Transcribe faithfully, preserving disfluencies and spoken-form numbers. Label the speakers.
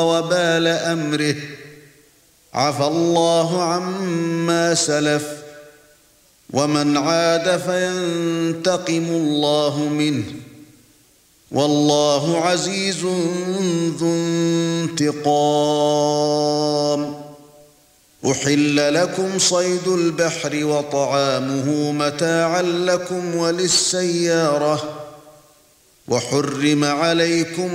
Speaker 1: وبال أمره عفى الله عما سلف ومن عاد فينتقم الله منه والله عزيز ذو انتقام. أحل لكم صيد البحر وطعامه متاعا لكم وللسيارة وحرم عليكم